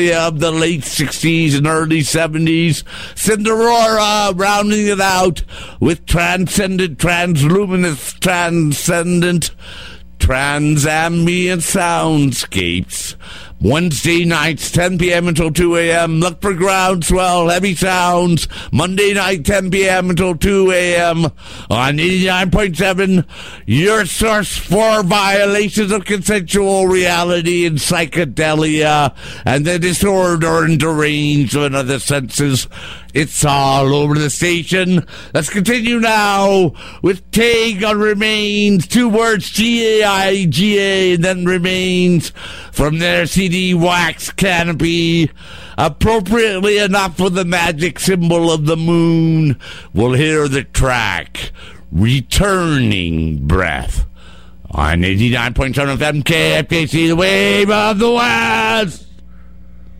of the late 60s and early 70s. Cinderella rounding it out with transcendent, transluminous, transcendent, transambient soundscapes. Wednesday nights, 10 p.m. until 2 a.m. Look for Groundswell, Heavy Sounds. Monday night, 10 p.m. until 2 a.m. on 89.7, your source for violations of consensual reality and psychedelia and the disorder and derangement of the senses. It's all over the station. Let's continue now with Taig on Remains. 2 words, G-A-I-G-A, and then Remains from their CD Wax Canopy. Appropriately enough for the magic symbol of the moon, we'll hear the track Returning Breath on 89.7 FM KFKC, the Wave of the West.